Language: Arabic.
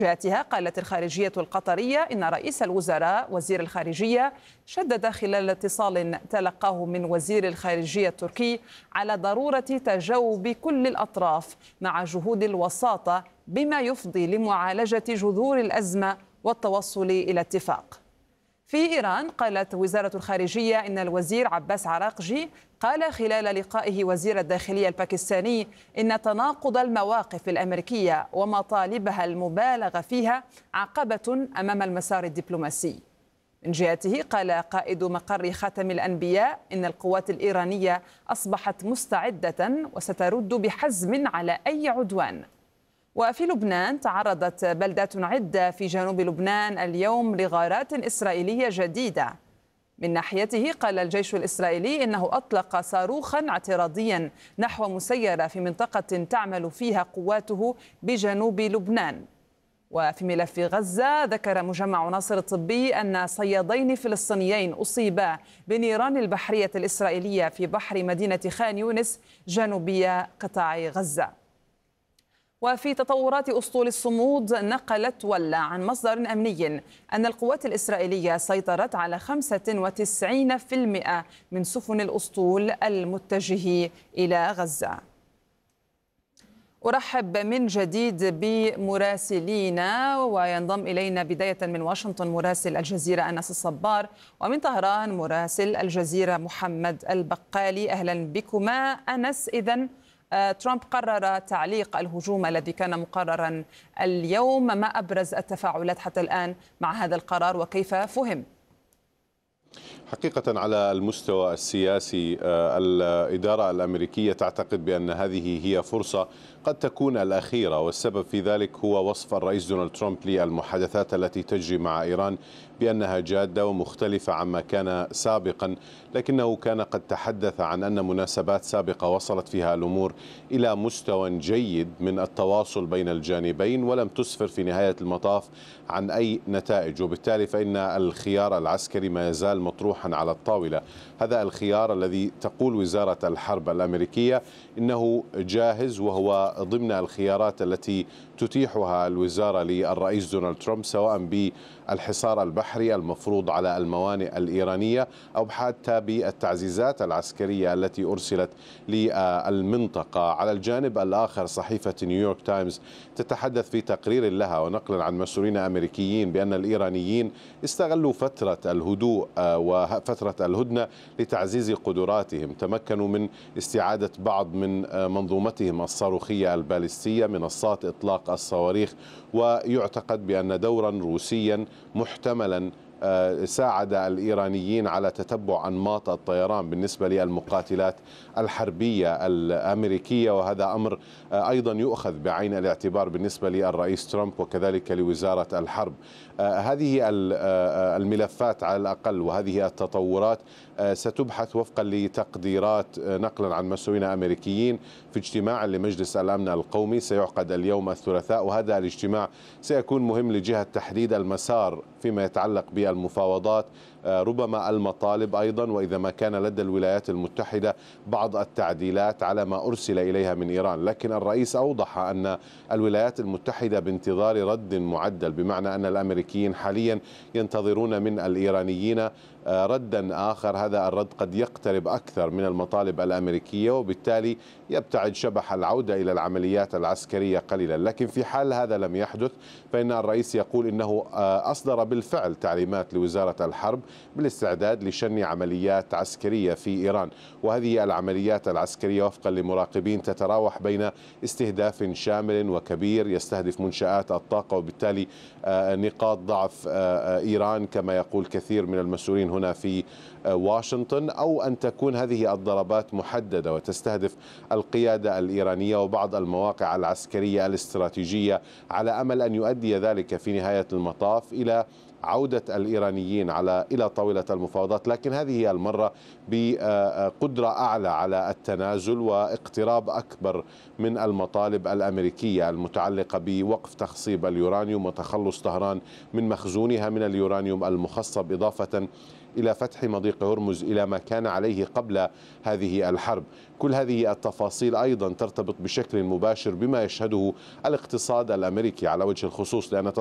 جهتها قالت الخارجية القطرية إن رئيس الوزراء وزير الخارجية شدد خلال اتصال تلقاه من وزير الخارجية التركي على ضرورة تجاوب كل الأطراف مع جهود الوساطة بما يفضي لمعالجة جذور الأزمة والتوصل إلى اتفاق. في إيران قالت وزارة الخارجية إن الوزير عباس عراقجي قال خلال لقائه وزير الداخلية الباكستاني إن تناقض المواقف الأمريكية ومطالبها المبالغ فيها عقبة أمام المسار الدبلوماسي. من جهته قال قائد مقر خاتم الأنبياء إن القوات الإيرانية أصبحت مستعدة وسترد بحزم على أي عدوان. وفي لبنان تعرضت بلدات عدة في جنوب لبنان اليوم لغارات إسرائيلية جديدة. من ناحيته قال الجيش الإسرائيلي إنه أطلق صاروخا اعتراضيا نحو مسيرة في منطقة تعمل فيها قواته بجنوب لبنان. وفي ملف غزة ذكر مجمع ناصر الطبي أن صيادين فلسطينيين أصيبا بنيران البحرية الإسرائيلية في بحر مدينة خان يونس جنوبي قطاع غزة. وفي تطورات أسطول الصمود نقلت ولا عن مصدر أمني أن القوات الإسرائيلية سيطرت على 95% من سفن الأسطول المتجه إلى غزة. أرحب من جديد بمراسلينا، وينضم إلينا بداية من واشنطن مراسل الجزيرة أنس الصبار، ومن طهران مراسل الجزيرة محمد البقالي. أهلا بكما. أنس، إذن ترامب قرر تعليق الهجوم الذي كان مقررا اليوم، ما أبرز التفاعلات حتى الآن مع هذا القرار وكيف فهم؟ حقيقة على المستوى السياسي الإدارة الأمريكية تعتقد بأن هذه هي فرصة قد تكون الأخيرة، والسبب في ذلك هو وصف الرئيس دونالد ترامب للمحادثات التي تجري مع إيران بأنها جادة ومختلفة عما كان سابقا، لكنه كان قد تحدث عن أن مناسبات سابقة وصلت فيها الأمور إلى مستوى جيد من التواصل بين الجانبين ولم تسفر في نهاية المطاف عن أي نتائج، وبالتالي فإن الخيار العسكري ما يزال مطروحا على الطاولة. هذا الخيار الذي تقول وزارة الحرب الأمريكية إنه جاهز، وهو ضمن الخيارات التي تتيحها الوزارة للرئيس دونالد ترامب، سواء بالحصار البحري المفروض على الموانئ الإيرانية أو حتى بالتعزيزات العسكرية التي أرسلت للمنطقة. على الجانب الآخر صحيفة نيويورك تايمز تتحدث في تقرير لها ونقلا عن مسؤولين أمريكيين بأن الإيرانيين استغلوا فترة الهدوء وفترة الهدنة لتعزيز قدراتهم، تمكنوا من استعادة بعض من منظومتهم الصاروخية البالستية، منصات إطلاق الصواريخ، ويعتقد بأن دورا روسيا محتملا ساعد الإيرانيين على تتبع أنماط الطيران بالنسبة للمقاتلات الحربية الأمريكية، وهذا أمر أيضا يؤخذ بعين الاعتبار بالنسبة للرئيس ترامب وكذلك لوزارة الحرب. هذه الملفات على الأقل وهذه التطورات ستبحث وفقا لتقديرات نقلا عن مسؤولين أمريكيين في اجتماع لمجلس الأمن القومي سيعقد اليوم الثلاثاء، وهذا الاجتماع سيكون مهم لجهة تحديد المسار فيما يتعلق بالمفاوضات، ربما المطالب أيضا، وإذا ما كان لدى الولايات المتحدة بعض التعديلات على ما أرسل إليها من إيران. لكن الرئيس أوضح أن الولايات المتحدة بانتظار رد معدل، بمعنى أن الأمريكيين حاليا ينتظرون من الإيرانيين ردا آخر، هذا الرد قد يقترب أكثر من المطالب الأمريكية، وبالتالي يبتعد شبح العودة إلى العمليات العسكرية قليلا. لكن في حال هذا لم يحدث فإن الرئيس يقول إنه أصدر بالفعل تعليمات لوزارة الحرب بالاستعداد لشن عمليات عسكرية في إيران، وهذه العمليات العسكرية وفقا لمراقبين تتراوح بين استهداف شامل وكبير يستهدف منشآت الطاقة وبالتالي نقاط ضعف إيران كما يقول كثير من المسؤولين هنا في واشنطن، أو أن تكون هذه الضربات محددة وتستهدف القيادة الإيرانية وبعض المواقع العسكرية الاستراتيجية، على أمل أن يؤدي ذلك في نهاية المطاف إلى عودة الإيرانيين إلى طاولة المفاوضات، لكن هذه هي المرة بقدرة أعلى على التنازل واقتراب أكبر من المطالب الأمريكية المتعلقة بوقف تخصيب اليورانيوم وتخلص طهران من مخزونها من اليورانيوم المخصب، إضافة إلى فتح مضيق هرمز إلى ما كان عليه قبل هذه الحرب. كل هذه التفاصيل أيضا ترتبط بشكل مباشر بما يشهده الاقتصاد الأمريكي على وجه الخصوص، لأن